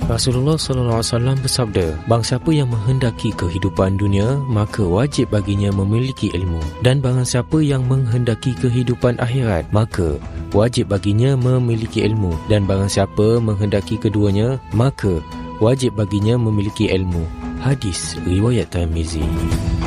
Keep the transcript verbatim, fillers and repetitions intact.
Rasulullah sallallahu alaihi wasallam bersabda, barang siapa yang menghendaki kehidupan dunia, maka wajib baginya memiliki ilmu. Dan barang siapa yang menghendaki kehidupan akhirat, maka wajib baginya memiliki ilmu. Dan barang siapa menghendaki keduanya, maka wajib baginya memiliki ilmu. Hadis riwayat Tirmizi.